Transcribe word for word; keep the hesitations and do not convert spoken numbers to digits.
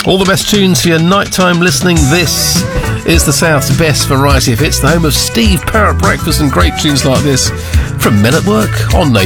All the best tunes for your nighttime listening. This is the South's best variety of hits, the home of Steve Parrott Breakfast and great tunes like this from Men at Work on Nation.